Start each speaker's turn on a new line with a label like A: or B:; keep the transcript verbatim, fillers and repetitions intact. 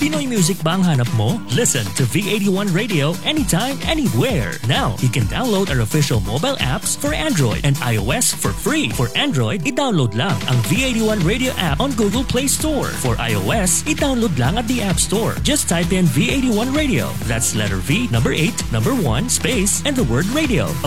A: Pinoy music ba ang hanap mo? Listen to V eighty-one Radio anytime, anywhere. Now, you can download our official mobile apps for Android and iOS for free. For Android, i-download lang ang V eighty-one Radio app on Google Play Store. For iOS, i-download lang at the App Store. Just type in V eighty-one Radio. That's letter V, number eight, number one, space, and the word radio.